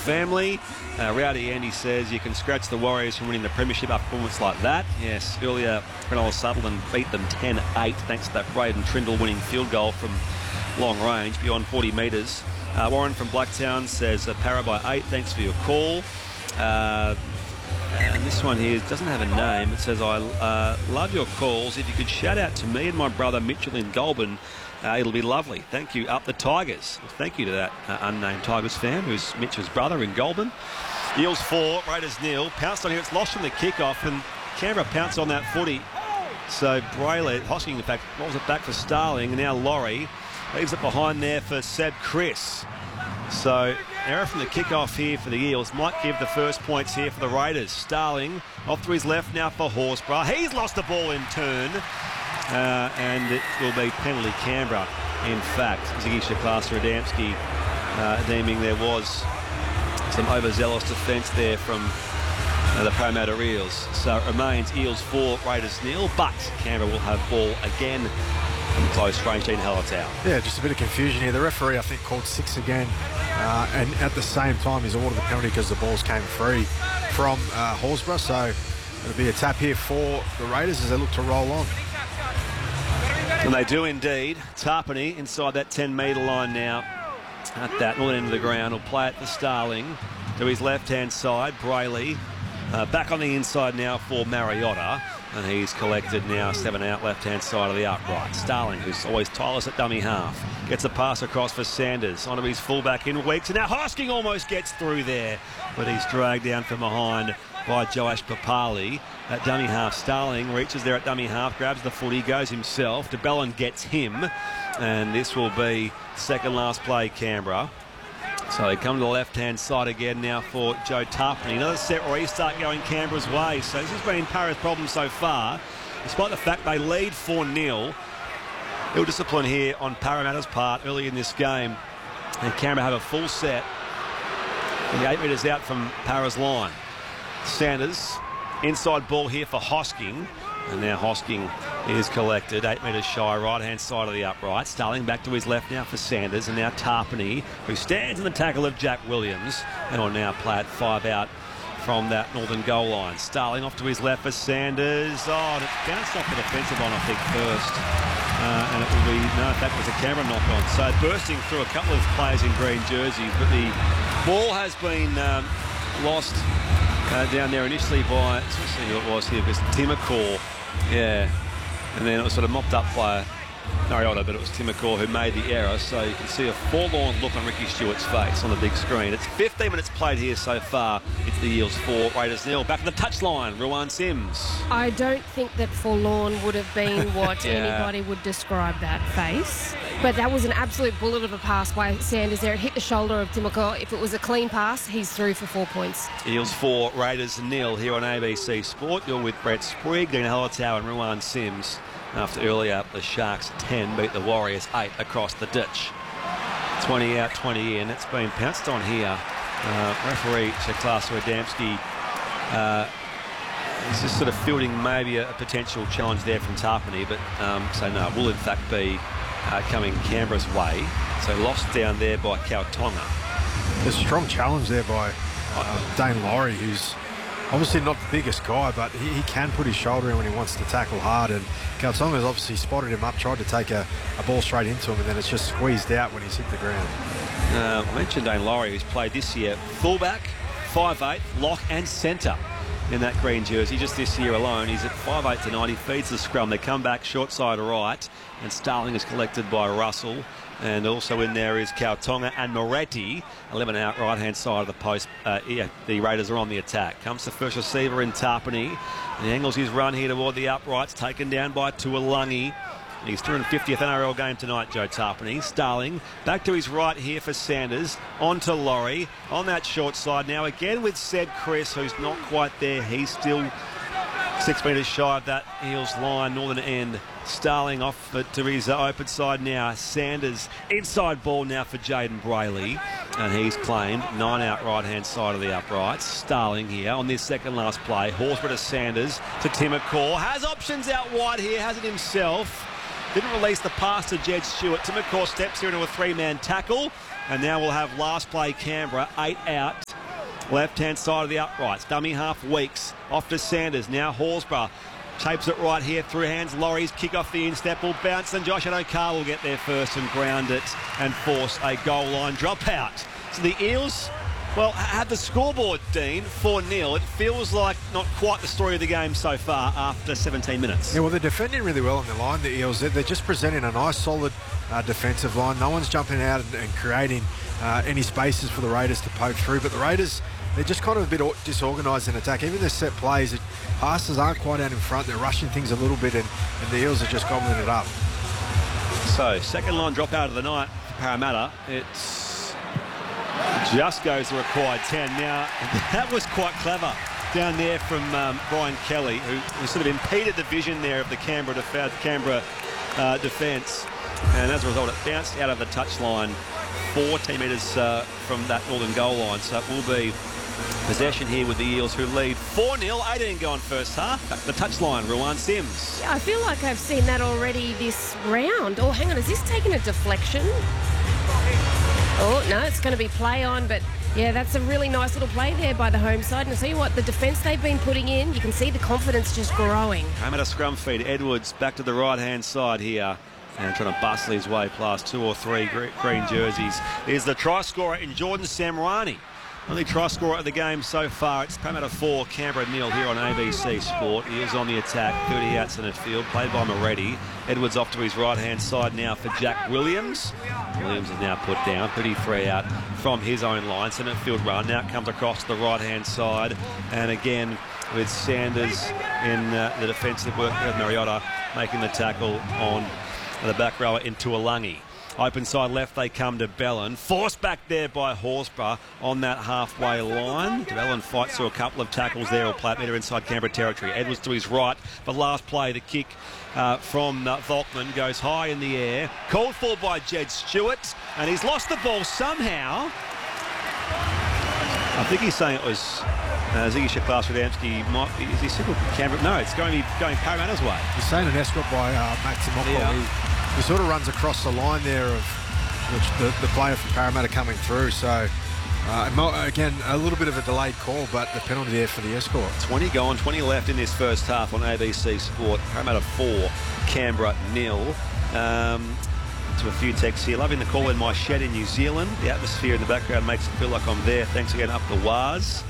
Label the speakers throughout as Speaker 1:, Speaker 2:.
Speaker 1: family. Rowdy Andy says you can scratch the Warriors from winning the premiership after performance like that. Yes, earlier Cronulla Sutherland beat them 10-8 thanks to that Braden Trindle winning field goal from long range, beyond 40 metres. Warren from Blacktown says Para by 8, thanks for your call. And this one here doesn't have a name. It says, I love your calls. If you could shout out to me and my brother Mitchell in Goulburn, it'll be lovely. Thank you. Up the Tigers. Well, thank you to that unnamed Tigers fan who's Mitchell's brother in Goulburn. Eels 4, Raiders 0. Pounced on here. It's lost from the kickoff, and Canberra pounced on that footy. So Brayley, Hosking, in fact, rolls it back for Starling, and now Laurie leaves it behind there for Seb Chris. So error from the kickoff here for the Eels might give the first points here for the Raiders. Starling off to his left now for Horsburgh. He's lost the ball in turn, and it will be penalty Canberra. In fact, Ziggy Shaklas-Radamski deeming there was some overzealous defence there from the Parramatta Eels. So it remains Eels 4, Raiders 0, but Canberra will have ball again from close range, Dean Hallertau.
Speaker 2: Yeah, just a bit of confusion here. The referee, I think, called 6 again, and at the same time he's awarded the penalty because the balls came free from Horsburgh. So it'll be a tap here for the Raiders as they look to roll on.
Speaker 1: And they do indeed. Tarpany inside that 10-metre line now at that northern end of the ground. Will play it for Starling to his left-hand side. Brayley back on the inside now for Mariotta, and he's collected now 7 out left-hand side of the upright. Starling, who's always tireless at dummy half, gets a pass across for Sanders onto his fullback in Weeks, and now Hosking almost gets through there, but he's dragged down from behind by Joash Papali at dummy half. Starling reaches there at dummy half, grabs the footy, goes himself. DeBellin gets him, and this will be second last play Canberra. So they come to the left-hand side again now for Joe Tarpany. Another set restart going Canberra's way. So this has been Para's problem so far. Despite the fact they lead 4-0, ill discipline here on Parramatta's part early in this game. And Canberra have a full set. And the 8 metres out from Para's line. Sanders, inside ball here for Hosking. And now Hosking is collected, 8 metres shy, right-hand side of the upright. Starling back to his left now for Sanders, and now Tarpany, who stands in the tackle of Jack Williams, and will now play it 5 out from that northern goal line. Starling off to his left for Sanders. Oh, and it's bounced off the defensive line, I think, first. And it will be, no, in fact, it was a camera knock-on. So bursting through a couple of players in green jerseys, but the ball has been lost down there initially by, let's see who it was here, because Timacor. Yeah, and then it was sort of mopped up by Mariota, but it was Timacor who made the error. So you can see a forlorn look on Ricky Stewart's face on the big screen. It's 15 minutes played here so far. It's the Eels 4, Raiders 0. Back to the touchline, Ruan Sims.
Speaker 3: I don't think that forlorn would have been what anybody would describe that face. But that was an absolute bullet of a pass by Sanders there. It hit the shoulder of Timacor. If it was a clean pass, he's through for 4 points.
Speaker 1: Eels 4, Raiders 0 here on ABC Sport. You're with Brett Sprigg, Dean Hallertau and Ruan Sims. After earlier, the Sharks 10 beat the Warriors 8 across the ditch. 20 out, 20 in. It's been pounced on here. Referee Shaklas-Radamski is just sort of fielding maybe a potential challenge there from Tarpany, but so no, it will in fact be coming Canberra's way. So lost down there by Kautonga.
Speaker 2: There's a strong challenge there by Dane Laurie, who's obviously not the biggest guy, but he can put his shoulder in when he wants to tackle hard. And Kautonga's obviously spotted him up, tried to take a ball straight into him, and then it's just squeezed out when he's hit the ground.
Speaker 1: I mentioned Dane Laurie, who's played this year fullback, 5'8", lock and centre in that green jersey. Just this year alone, he's at 5'8" to 90, feeds the scrum. They come back short side right, and Starling is collected by Russell. And also in there is Kautonga and Moretti. 11 out, right-hand side of the post. The Raiders are on the attack. Comes the first receiver in Tarpany. And he angles his run here toward the uprights. Taken down by Tuolungi. His 250th NRL game tonight, Joe Tarpany. Starling back to his right here for Sanders. On to Laurie. On that short side now again with Seb Chris, who's not quite there. He's still 6 metres shy of that Eels line, northern end. Starling off to his open side now. Sanders, inside ball now for Jaden Brayley. And he's claimed 9 out, right-hand side of the uprights. Starling here on this second last play. Horsburgh to Sanders to Timacor. Has options out wide here, has it himself. Didn't release the pass to Jed Stewart. Timacor steps here into a 3-man tackle. And now we'll have last play Canberra, 8 out. Left-hand side of the uprights. Dummy half Weeks. Off to Sanders. Now Horsburgh. Shapes it right here through hands. Laurie's kick off the instep will bounce, and Josh Addo-Carr will get there first and ground it and force a goal line dropout. So the Eels, well, have the scoreboard, Dean, 4-0. It feels like not quite the story of the game so far after 17 minutes.
Speaker 2: Yeah, well, they're defending really well on the line, the Eels. They're just presenting a nice, solid defensive line. No one's jumping out and creating any spaces for the Raiders to poke through. But the Raiders, they're just kind of a bit disorganised in attack. Even their set plays, passes aren't quite out in front. They're rushing things a little bit, and the Eels are just gobbling it up.
Speaker 1: So, second line drop out of the night for Parramatta. It's just goes the required 10. Now, that was quite clever down there from Brian Kelly, who sort of impeded the vision there of the Canberra defence. And as a result, it bounced out of the touchline 14 metres from that northern goal line. So it will be possession here with the Eels, who lead 4-0, 18 gone first half. Back to the touchline, Ruan Sims.
Speaker 3: Yeah, I feel like I've seen that already this round. Oh, hang on, is this taking a deflection? Oh, no, it's going to be play on, but yeah, that's a really nice little play there by the home side. And I'll tell you what, the defence they've been putting in, you can see the confidence just growing.
Speaker 1: Parramatta scrum feed. Edwards back to the right-hand side here. And trying to bustle his way past 2 or 3 green jerseys. Is the try scorer in Jordan Samrani. Only try scorer of the game so far. It's Parramatta 4, Canberra 0 here on ABC Sport. He is on the attack, 30 out centre field, played by Moretti. Edwards off to his right-hand side now for Jack Williams. Williams is now put down, 33 out from his own line. Centre field run now comes across to the right-hand side. And again, with Sanders in the defensive work with Mariota making the tackle on the back rower into Alungi. Open side left, they come to Bellin. Forced back there by Horsburgh on that halfway line. Bellin fights through a couple of tackles there. Will play it meter inside Canberra territory. Edwards to his right. The last play, the kick from Volkman goes high in the air. Called for by Jed Stewart. And he's lost the ball somehow. I think he's saying it was Ziggy Shaklas-Radamski might be. Is he single Canberra? No, it's going to be going Parramatta's way.
Speaker 2: He's saying an escort by Max Timoko.
Speaker 1: Yeah.
Speaker 2: He sort of runs across the line there of which the player from Parramatta coming through. So, again, a little bit of a delayed call, but the penalty there for the escort.
Speaker 1: 20 gone, 20 left in this first half on ABC Sport. Parramatta 4, Canberra 0. To a few texts here. Loving the call in my shed in New Zealand. The atmosphere in the background makes it feel like I'm there. Thanks again up the Waz.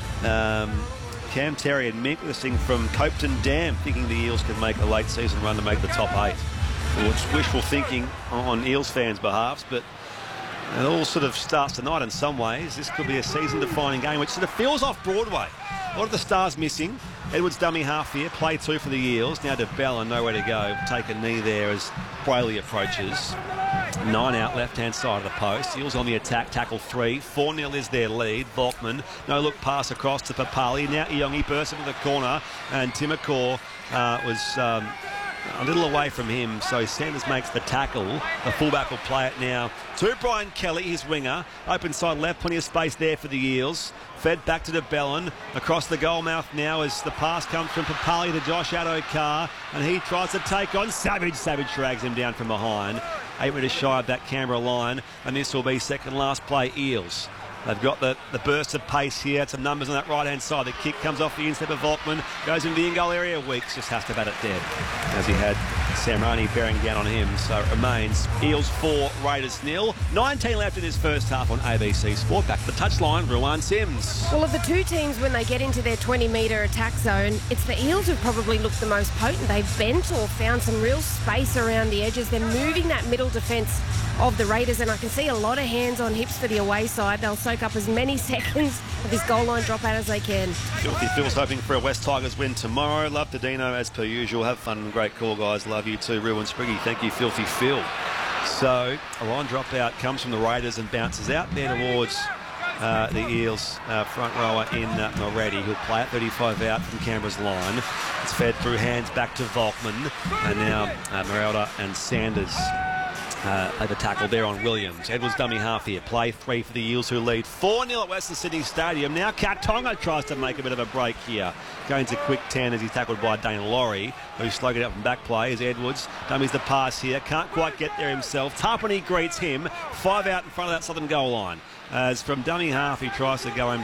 Speaker 1: Cam Terry and Mick listening from Copeton Dam, thinking the Eels can make a late season run to make the top 8. Well, it's wishful thinking on Eels fans' behalf, but it all sort of starts tonight in some ways. This could be a season-defining game, which sort of feels off Broadway. A lot of the stars missing. Edwards dummy half here, play 2 for the Eels. Now to Bellin, nowhere to go. Take a knee there as Brayley approaches. 9 out, left-hand side of the post. Eels on the attack, tackle 3. 4-0 is their lead. Volkman, no look pass across to Papali. Now Iongi bursts into the corner, and Timokor was a little away from him, so Sanders makes the tackle. The fullback will play it now to Brian Kelly, his winger. Open side left, plenty of space there for the Eels. Fed back to Bellin. Across the goal mouth now as the pass comes from Papali to Josh Addo-Carr, and he tries to take on Savage. Savage drags him down from behind. 8 metres shy of that Canberra line, and this will be second last play Eels. They've got the burst of pace here. Some numbers on that right-hand side. The kick comes off the instep of Volkman. Goes into the in-goal area. Weeks just has to bat it dead, as he had Samrani bearing down on him. So it remains Eels 4, Raiders 0. 19 left in this first half on ABC Sport. Back to the touchline, Ruan Sims.
Speaker 3: Well, of the two teams, when they get into their 20-metre attack zone, it's the Eels who probably look the most potent. They've bent or found some real space around the edges. They're moving that middle defence of the Raiders, and I can see a lot of hands on hips for the away side. They'll soak up as many seconds of this goal line dropout as they can.
Speaker 1: Filthy Phil's hoping for a West Tigers win tomorrow. Love to Dino as per usual. Have fun. Great call, guys. Love you too, Ruan Spriggy. Thank you, Filthy Phil. So a line dropout comes from the Raiders and bounces out there towards the Eels front rower in Moretti, who'll play it 35 out from Canberra's line. It's fed through hands back to Volkman, and now Mariota and Sanders over tackle there on Williams. Edwards dummy half here. Play 3 for the Eels, who lead 4-0 at Western Sydney Stadium. Now Katonga tries to make a bit of a break here. Going to quick 10 as he's tackled by Dane Laurie, who slugged it up from back play as Edwards dummies the pass here. Can't quite get there himself. Tapine greets him. 5 out in front of that southern goal line. As from dummy half, he tries to go